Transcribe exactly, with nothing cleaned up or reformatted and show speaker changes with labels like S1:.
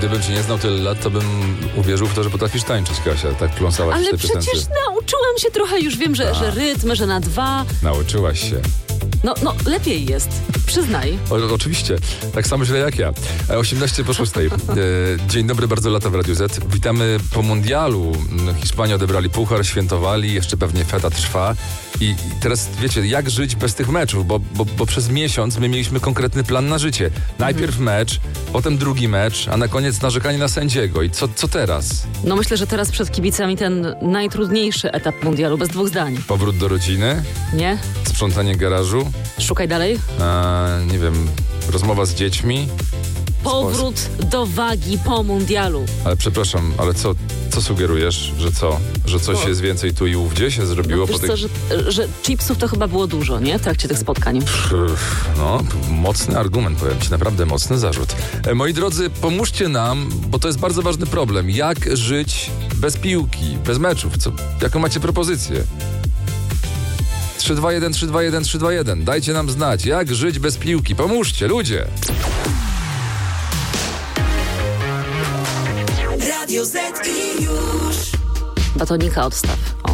S1: gdybym cię nie znał tyle lat, to bym uwierzył w to, że potrafisz tańczyć, Kasia. Tak pląsałaś
S2: Ale
S1: w te
S2: przecież
S1: piosence.
S2: nauczyłam się trochę, już wiem, że, że rytm, że na dwa.
S1: Nauczyłaś się.
S2: No, no lepiej jest, przyznaj.
S1: O, oczywiście, tak samo źle jak ja. E, osiemnaście po szóstej. E, dzień dobry, bardzo lata w Radiu Z. Witamy po mundialu. Hiszpanie odebrali puchar, świętowali, jeszcze pewnie feta trwa. I, I teraz wiecie, jak żyć bez tych meczów, bo, bo, bo przez miesiąc my mieliśmy konkretny plan na życie. Najpierw mecz, potem drugi mecz, a na koniec narzekanie na sędziego. I co, co teraz?
S2: No myślę, że teraz przed kibicami ten najtrudniejszy etap mundialu, bez dwóch zdań.
S1: Powrót do rodziny?
S2: Nie?
S1: Sprzątanie garażu?
S2: Szukaj dalej.
S1: A, nie wiem, rozmowa z dziećmi?
S2: Powrót do wagi po mundialu.
S1: Ale przepraszam, ale co, co sugerujesz, że co? Że coś
S2: No.
S1: jest więcej tu i ówdzie się zrobiło
S2: No,
S1: po
S2: wiesz
S1: tych...
S2: co, że, że chipsów to chyba było dużo, nie? W trakcie tych spotkań.
S1: Pff, No, mocny argument, powiem ci, naprawdę mocny zarzut. E, moi drodzy, pomóżcie nam, bo to jest bardzo ważny problem. Jak żyć bez piłki, bez meczów? Co, jaką macie propozycję? trzy dwa jeden, trzy dwa jeden, trzy dwa jeden. Dajcie nam znać, jak żyć bez piłki. Pomóżcie, ludzie!
S3: Radio Z i już.
S2: Batonika odstaw. O.